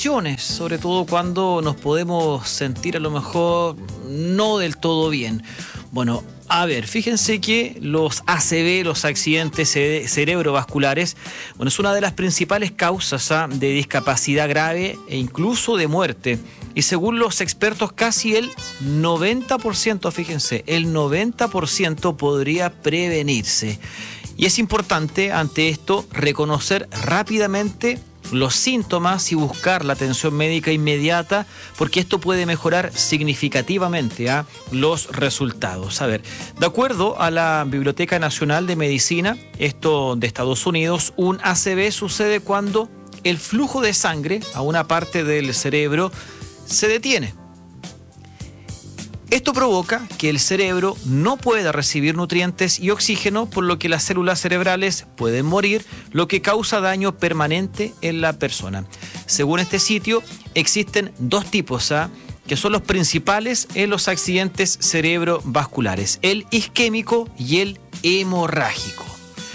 preocupaciones, sobre todo cuando nos podemos sentir a lo mejor no del todo bien. Bueno, a ver, fíjense que los ACV, los accidentes cerebrovasculares, bueno, es una de las principales causas de discapacidad grave e incluso de muerte. Y según los expertos, casi el 90%, fíjense, el 90% podría prevenirse. Y es importante ante esto reconocer rápidamente los síntomas y buscar la atención médica inmediata, porque esto puede mejorar significativamente los resultados. A ver, de acuerdo a la Biblioteca Nacional de Medicina, esto de Estados Unidos, un ACV sucede cuando el flujo de sangre a una parte del cerebro se detiene. Esto provoca que el cerebro no pueda recibir nutrientes y oxígeno, por lo que las células cerebrales pueden morir, lo que causa daño permanente en la persona. Según este sitio, existen dos tipos que son los principales en los accidentes cerebrovasculares: el isquémico y el hemorrágico.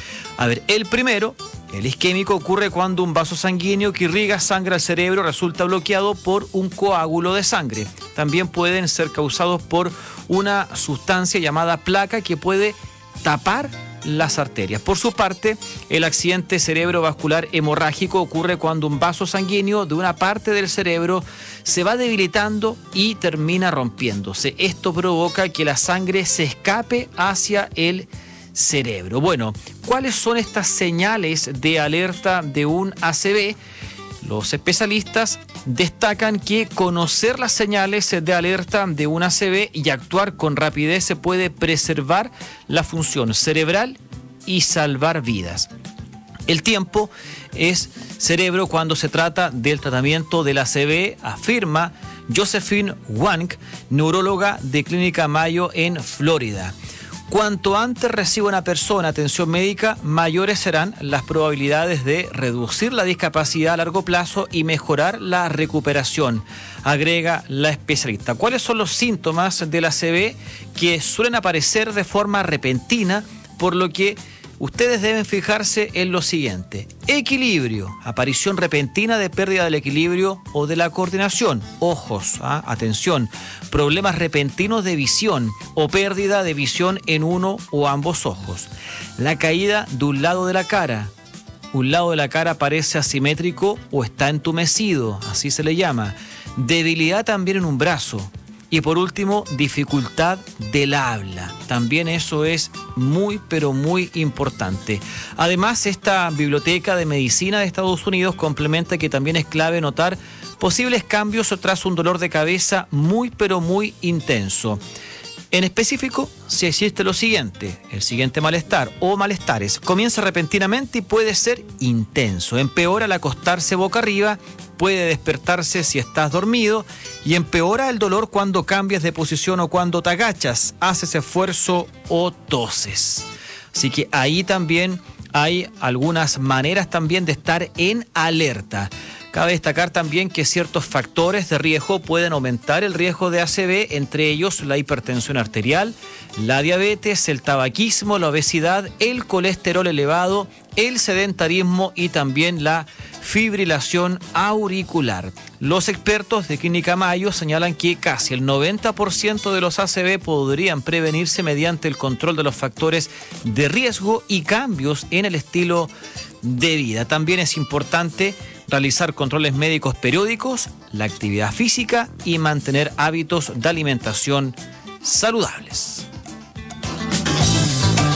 A ver, el primero, el isquémico, ocurre cuando un vaso sanguíneo que irriga sangre al cerebro resulta bloqueado por un coágulo de sangre. También pueden ser causados por una sustancia llamada placa que puede tapar las arterias. Por su parte, el accidente cerebrovascular hemorrágico ocurre cuando un vaso sanguíneo de una parte del cerebro se va debilitando y termina rompiéndose. Esto provoca que la sangre se escape hacia el cerebro. Bueno, ¿cuáles son estas señales de alerta de un ACV? Los especialistas destacan que conocer las señales de alerta de un ACV y actuar con rapidez se puede preservar la función cerebral y salvar vidas. El tiempo es cerebro cuando se trata del tratamiento del ACV, afirma Josephine Wang, neuróloga de Clínica Mayo en Florida. Cuanto antes reciba una persona atención médica, mayores serán las probabilidades de reducir la discapacidad a largo plazo y mejorar la recuperación, agrega la especialista. ¿Cuáles son los síntomas del ACV? Que suelen aparecer de forma repentina, por lo que ustedes deben fijarse en lo siguiente: equilibrio, aparición repentina de pérdida del equilibrio o de la coordinación. Ojos, atención, problemas repentinos de visión o pérdida de visión en uno o ambos ojos. La caída de un lado de la cara. Un lado de la cara parece asimétrico o está entumecido, así se le llama. Debilidad también en un brazo. Y por último, dificultad del habla. También eso es muy, pero muy importante. Además, esta Biblioteca de Medicina de Estados Unidos complementa que también es clave notar posibles cambios tras un dolor de cabeza muy, pero muy intenso. En específico, si existe lo siguiente, el siguiente malestar o malestares, comienza repentinamente y puede ser intenso. Empeora al acostarse boca arriba, puede despertarse si estás dormido y empeora el dolor cuando cambias de posición o cuando te agachas, haces esfuerzo o toses. Así que ahí también hay algunas maneras también de estar en alerta. Cabe destacar también que ciertos factores de riesgo pueden aumentar el riesgo de ACV, entre ellos la hipertensión arterial, la diabetes, el tabaquismo, la obesidad, el colesterol elevado, el sedentarismo y también la fibrilación auricular. Los expertos de Clínica Mayo señalan que casi el 90% de los ACV podrían prevenirse mediante el control de los factores de riesgo y cambios en el estilo de vida. También es importante realizar controles médicos periódicos, la actividad física y mantener hábitos de alimentación saludables.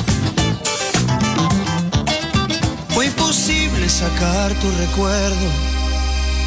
Fue imposible sacar tu recuerdo